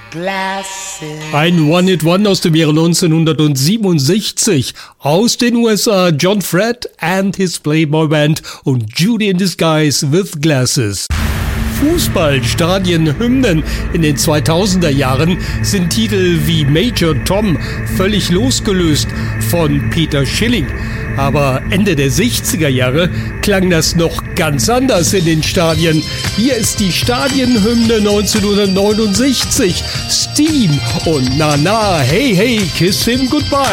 Ein One-Hit-One aus dem Jahre 1967 aus den USA, John Fred and his Playboy Band und Judy in Disguise with Glasses. Fußballstadienhymnen in den 2000er Jahren sind Titel wie Major Tom völlig losgelöst von Peter Schilling. Aber Ende der 60er Jahre klang das noch ganz anders in den Stadien. Hier ist die Stadienhymne 1969, Steam und Na Na, Hey Hey, Kiss Him Goodbye.